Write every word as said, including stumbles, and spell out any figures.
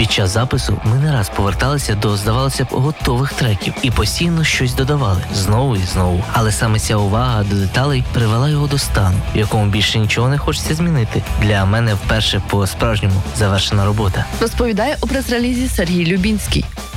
Під час запису ми не раз поверталися до, здавалося б, готових треків і постійно щось додавали, знову і знову. Але саме ця увага до деталей привела його до стану, в якому більше нічого не хочеться змінити. Для мене вперше по-справжньому завершена робота. Розповідає у прес-релізі Сергій Любінський.